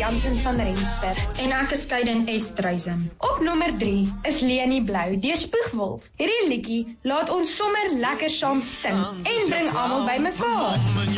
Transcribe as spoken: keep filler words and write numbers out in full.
Jansen van Rensburg. En ek is Kaiden Estreisen. Op nommer drie is Leni Blou deur Spoegwolf. Hierdie liedjie laat ons sommer lekker saam sing en bring almal bymekaar.